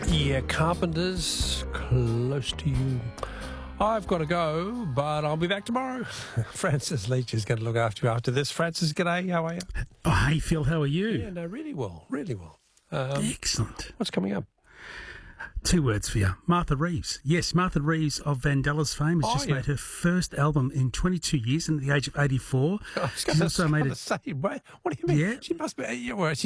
Yeah, Carpenters, close to you. I've got to go, but I'll be back tomorrow. Francis Leach is going to look after you after this. Francis, g'day, how are you? Oh, hey, Phil, how are you? Yeah, no, really well, really well. Excellent. What's coming up? 2 words for you. Martha Reeves. Yes, Martha Reeves of Vandellas fame has just made her first album in 22 years, and at the age of 84. I was going to say, what do you mean? Yeah. She must be, well,